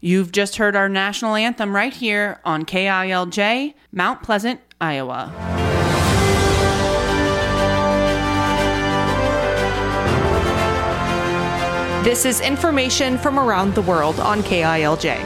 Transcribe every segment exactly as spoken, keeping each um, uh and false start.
You've just heard our national anthem right here on K I L J, Mount Pleasant, Iowa. This is information from around the world on K I L J.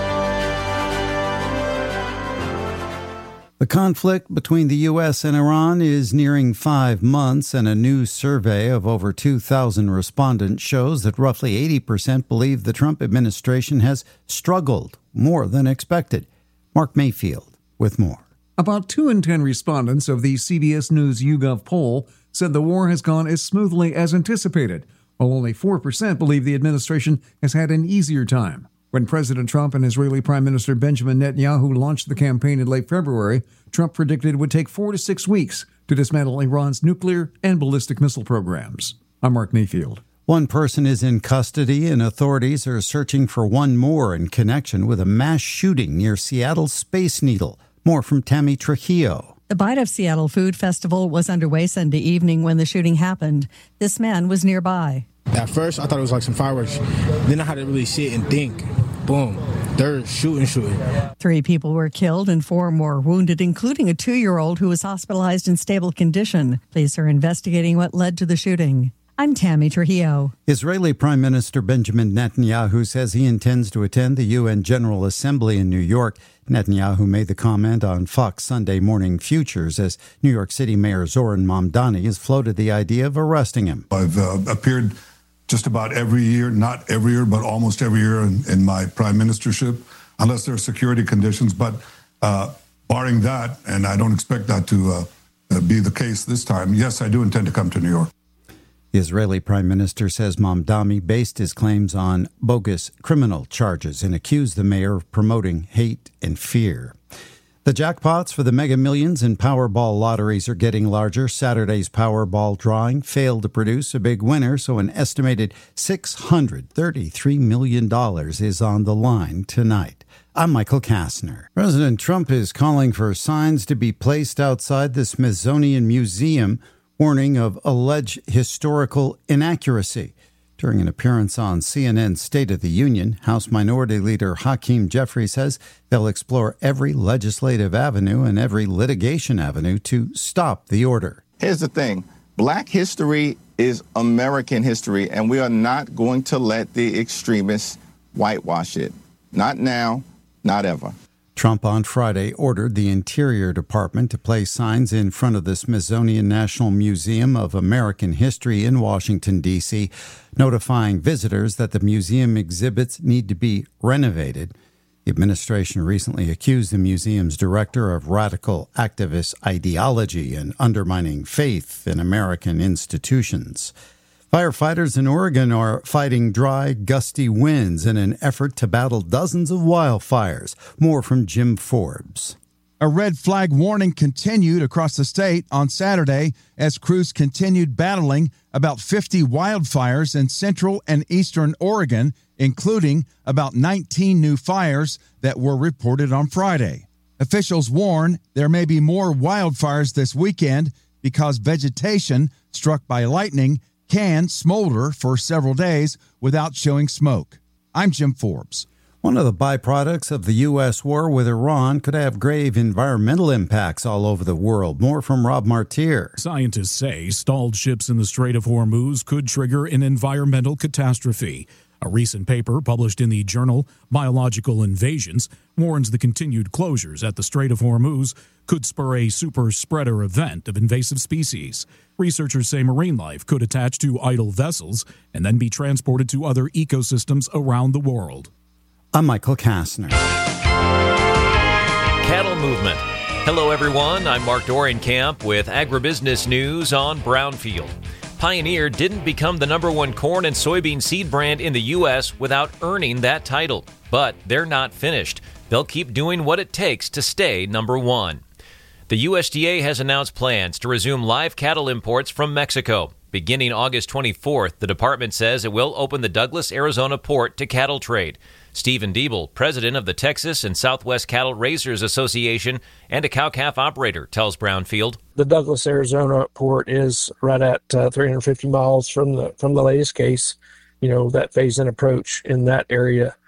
The conflict between the U S and Iran is nearing five months, and a new survey of over two thousand respondents shows that roughly eighty percent believe the Trump administration has struggled more than expected. Mark Mayfield with more. About two in ten respondents of the C B S News YouGov poll said the war has gone as smoothly as anticipated, while only four percent believe the administration has had an easier time. When President Trump and Israeli Prime Minister Benjamin Netanyahu launched the campaign in late February, Trump predicted it would take four to six weeks to dismantle Iran's nuclear and ballistic missile programs. I'm Mark Mayfield. One person is in custody, and authorities are searching for one more in connection with a mass shooting near Seattle's Space Needle. More from Tammy Trujillo. The Bite of Seattle Food Festival was underway Sunday evening when the shooting happened. This man was nearby. At first, I thought it was like some fireworks. Then I had to really sit and think. Boom. They're shooting, shooting. Three people were killed and four more wounded, including a two-year-old who was hospitalized in stable condition. Police are investigating what led to the shooting. I'm Tammy Trujillo. Israeli Prime Minister Benjamin Netanyahu says he intends to attend the U N General Assembly in New York. Netanyahu made the comment on Fox Sunday Morning Futures as New York City Mayor Zoran Mamdani has floated the idea of arresting him. I've uh, appeared just about every year, not every year, but almost every year in, in my prime ministership, unless there are security conditions. But uh, barring that, and I don't expect that to uh, be the case this time, yes, I do intend to come to New York. The Israeli Prime Minister says Mamdani based his claims on bogus criminal charges and accused the mayor of promoting hate and fear. The jackpots for the Mega Millions and Powerball lotteries are getting larger. Saturday's Powerball drawing failed to produce a big winner, so an estimated six hundred thirty-three million dollars is on the line tonight. I'm Michael Kastner. President Trump is calling for signs to be placed outside the Smithsonian Museum warning of alleged historical inaccuracy. During an appearance on C N N's State of the Union, House Minority Leader Hakeem Jeffries says they'll explore every legislative avenue and every litigation avenue to stop the order. Here's the thing. Black history is American history, and we are not going to let the extremists whitewash it. Not now, not ever. Trump on Friday ordered the Interior Department to place signs in front of the Smithsonian National Museum of American History in Washington, D C, notifying visitors that the museum exhibits need to be renovated. The administration recently accused the museum's director of radical activist ideology and undermining faith in American institutions. Firefighters in Oregon are fighting dry, gusty winds in an effort to battle dozens of wildfires. More from Jim Forbes. A red flag warning continued across the state on Saturday as crews continued battling about fifty wildfires in central and eastern Oregon, including about nineteen new fires that were reported on Friday. Officials warn there may be more wildfires this weekend because vegetation struck by lightning can smolder for several days without showing smoke. I'm Jim Forbes. One of the byproducts of the U S war with Iran could have grave environmental impacts all over the world. More from Rob Martier. Scientists say stalled ships in the Strait of Hormuz could trigger an environmental catastrophe. A recent paper published in the journal Biological Invasions warns the continued closures at the Strait of Hormuz could spur a super spreader event of invasive species. Researchers say marine life could attach to idle vessels and then be transported to other ecosystems around the world. I'm Michael Kastner. Cattle movement. Hello, everyone. I'm Mark Dorian-Camp with Agribusiness News on Brownfield. Pioneer didn't become the number one corn and soybean seed brand in the U S without earning that title. But they're not finished. They'll keep doing what it takes to stay number one. The U S D A has announced plans to resume live cattle imports from Mexico. Beginning August twenty-fourth, the department says it will open the Douglas, Arizona port to cattle trade. Stephen Diebel, president of the Texas and Southwest Cattle Raisers Association and a cow-calf operator, tells Brownfield. The Douglas, Arizona port is right at uh, three hundred fifty miles from the from the latest case. You know, that phase-in approach in that area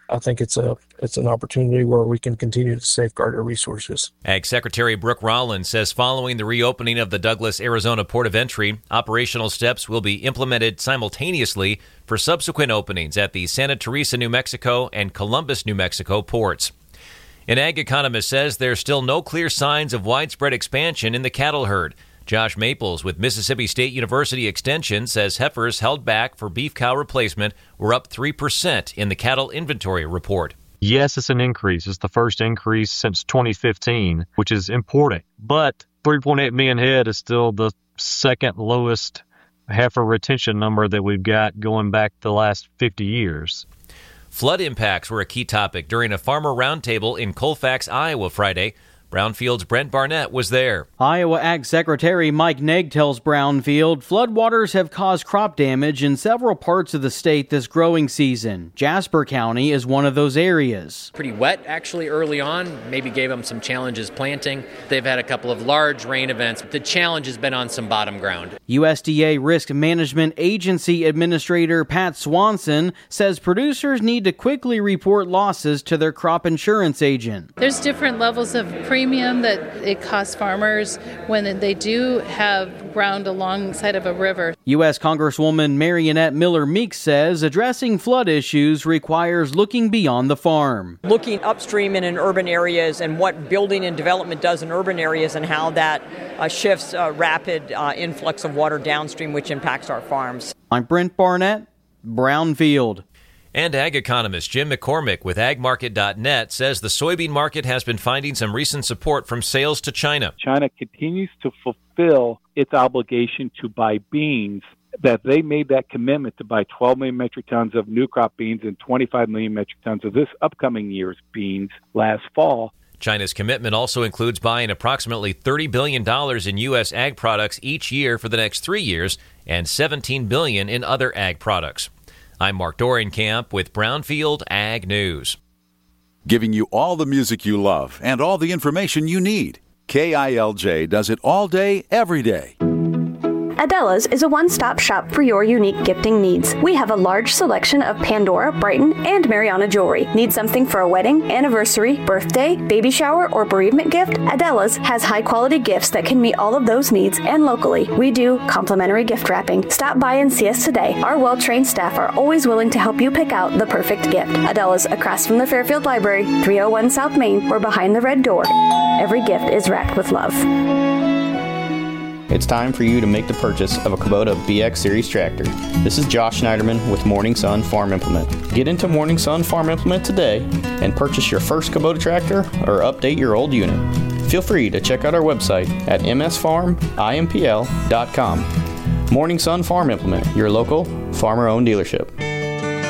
I think it's a it's an opportunity where we can continue to safeguard our resources. Ag Secretary Brooke Rollins says following the reopening of the Douglas, Arizona port of entry, operational steps will be implemented simultaneously for subsequent openings at the Santa Teresa, New Mexico and Columbus, New Mexico ports. An ag economist says there's still no clear signs of widespread expansion in the cattle herd. Josh Maples with Mississippi State University Extension says heifers held back for beef cow replacement were up three percent in the cattle inventory report. Yes, it's an increase. It's the first increase since twenty fifteen, which is important. But three point eight million head is still the second lowest heifer retention number that we've got going back the last fifty years. Flood impacts were a key topic during a farmer roundtable in Colfax, Iowa Friday. Brownfield's Brent Barnett was there. Iowa Ag Secretary Mike Naig tells Brownfield floodwaters have caused crop damage in several parts of the state this growing season. Jasper County is one of those areas. Pretty wet, actually, early on. Maybe gave them some challenges planting. They've had a couple of large rain events. The challenge has been on some bottom ground. U S D A Risk Management Agency Administrator Pat Swanson says producers need to quickly report losses to their crop insurance agent. There's different levels of premium that it costs farmers when they do have ground alongside of a river. U S Congresswoman Marionette Miller Meeks says addressing flood issues requires looking beyond the farm. Looking upstream and in urban areas and what building and development does in urban areas and how that uh, shifts a rapid uh, influx of water downstream, which impacts our farms. I'm Brent Barnett, Brownfield. And ag economist Jim McCormick with ag market dot net says the soybean market has been finding some recent support from sales to China. China continues to fulfill its obligation to buy beans, that they made that commitment to buy twelve million metric tons of new crop beans and twenty-five million metric tons of this upcoming year's beans last fall. China's commitment also includes buying approximately thirty billion dollars in U S ag products each year for the next three years and seventeen billion dollars in other ag products. I'm Mark Dorenkamp with Brownfield Ag News. Giving you all the music you love and all the information you need. K I L J does it all day, every day. Adela's is a one-stop shop for your unique gifting needs. We have a large selection of Pandora, Brighton, and Mariana jewelry. Need something for a wedding, anniversary, birthday, baby shower, or bereavement gift? Adela's has high-quality gifts that can meet all of those needs, and locally. We do complimentary gift wrapping. Stop by and see us today. Our well-trained staff are always willing to help you pick out the perfect gift. Adela's, across from the Fairfield Library, three oh one South Main, or behind the red door. Every gift is wrapped with love. It's time for you to make the purchase of a Kubota B X Series tractor. This is Josh Schneiderman with Morning Sun Farm Implement. Get into Morning Sun Farm Implement today and purchase your first Kubota tractor or update your old unit. Feel free to check out our website at m s farm impl dot com. Morning Sun Farm Implement, your local farmer-owned dealership.